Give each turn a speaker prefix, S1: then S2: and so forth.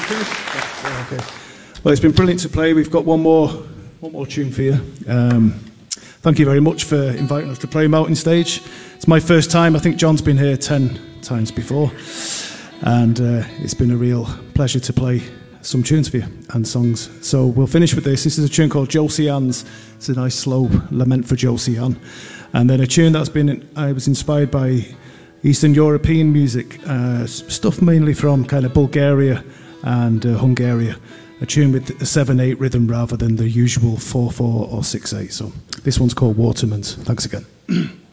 S1: Okay. Well, it's been brilliant to play. We've got one more tune for you. Thank you very much for inviting us to play Mountain Stage. It's my first time. I think John's been here 10 times before, and it's been a real pleasure to play some tunes for you and songs. So we'll finish with this. This is a tune called Josie Ann's. It's a nice slow lament for Josie Ann. And then a tune I was inspired by Eastern European music, stuff mainly from kind of Bulgaria and Hungary. A tune with a 7/8 rhythm rather than the usual 4/4 or 6/8. So this one's called Waterman's. Thanks again.